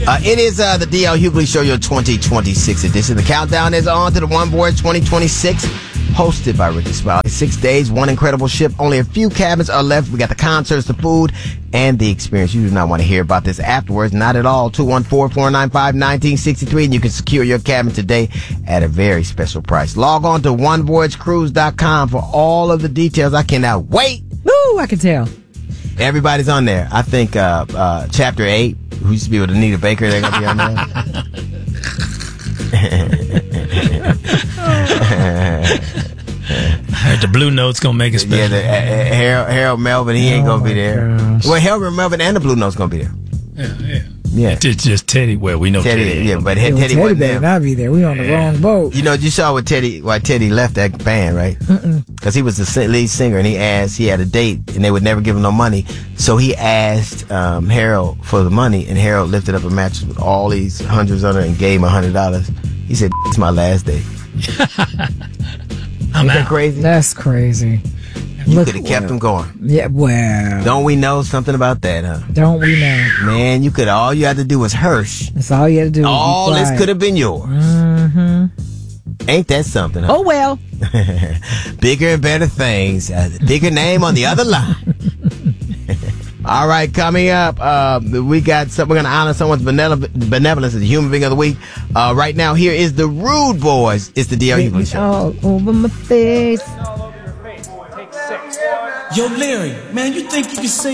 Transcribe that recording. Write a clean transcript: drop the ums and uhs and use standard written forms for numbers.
It is the D.L. Hughley Show, your 2026 edition. The countdown is on to the One Voyage 2026, hosted by Ricky Smiley. 6 days, one incredible ship. Only a few cabins are left. We got the concerts, the food, and the experience. You do not want to hear about this afterwards. Not at all. 214-495-1963, and you can secure your cabin today at a very special price. Log on to onevoyagecruise.com for all of the details. I cannot wait. Woo, I can tell. Everybody's on there. I think Chapter 8, who used to be with Anita Baker, they're going to be on there. I heard the Blue Note's going to make it special. Yeah, Harold Melvin, he ain't going to be there. Gosh. Well, Harold Melvin and the Blue Note's going to be there. Yeah. It's just Teddy. Well, we know Teddy. Yeah, but Teddy Teddy wasn't better there. not be there. We on the wrong boat. You know, you saw why Teddy left that band, right? Because he was the lead singer, and he had a date, and they would never give him no money. So he asked Harold for the money, and Harold lifted up a mattress with all these hundreds on it and gave him $100. He said, "It's my last day." I'm Ain't that out. crazy? That's crazy. You Look, could have kept him going. Yeah, well. Don't we know something about that, huh? Don't we know? Man, all you had to do was Hirsch. That's all you had to do. All this could have been yours. Mm-hmm. Ain't that something, huh? Oh, well. Bigger and better things. Bigger name on the other line. All right, coming up, we're going to honor someone's benevolence as a human being of the week. Right now, here is the Rude Boys. It's the D.L. Hughley Show. All over my face. Yo, Larry, man, you think you can sing